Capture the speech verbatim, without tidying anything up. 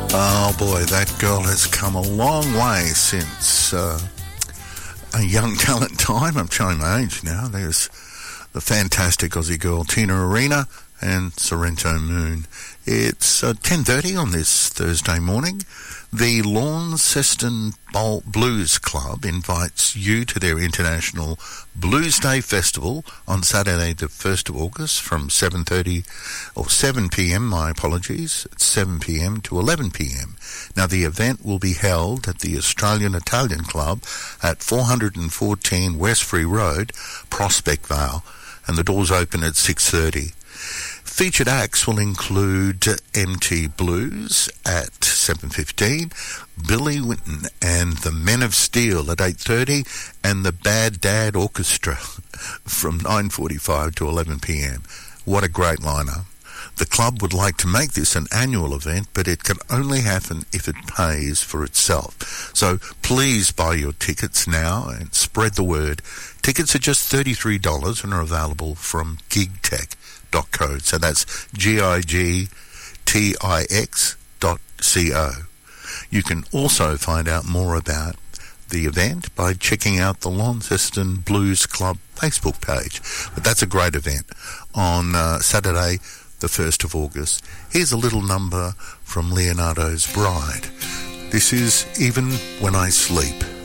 Oh boy, that girl has come a long way since uh, a young talent time. I'm showing my age now. There's the fantastic Aussie girl Tina Arena and Sorrento Moon. It's uh, ten thirty on this Thursday morning. The Launceston Bowl Blues Club invites you to their International Blues Day Festival on Saturday the first of August from seven thirty or seven p.m, my apologies, at seven p.m. to eleven p.m. Now the event will be held at the Australian Italian Club at four fourteen West Free Road, Prospect Vale, and the doors open at six thirty. Featured acts will include M T Blues at seven fifteen, Billy Winton and the Men of Steel at eight thirty, and the Bad Dad Orchestra from nine forty-five to eleven p.m. What a great lineup. The club would like to make this an annual event, but it can only happen if it pays for itself. So please buy your tickets now and spread the word. Tickets are just thirty-three dollars and are available from GigTech. Dot code. So that's G I G T I X dot C O. You can also find out more about the event by checking out the Launceston Blues Club Facebook page. But that's a great event on uh, Saturday the first of August. Here's a little number from Leonardo's Bride. This is Even When I Sleep.